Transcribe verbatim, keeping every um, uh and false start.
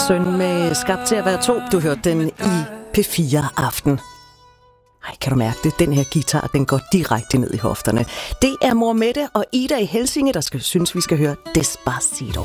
søn med Skabt til at være to. Du hørte den i P fire Aften. Ej, kan du mærke det? Den her guitar, den går direkte ned i hofterne. Det er mor Mette og Ida i Helsinge, der skal, synes, vi skal høre Despacito.